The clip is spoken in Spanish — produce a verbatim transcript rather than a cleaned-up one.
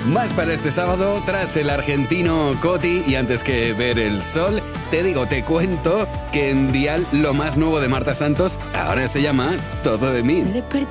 Más para este sábado, tras el argentino Coti y antes que ver el sol, te digo, te cuento que en Dial lo más nuevo de Marta Santos ahora se llama Todo de mí.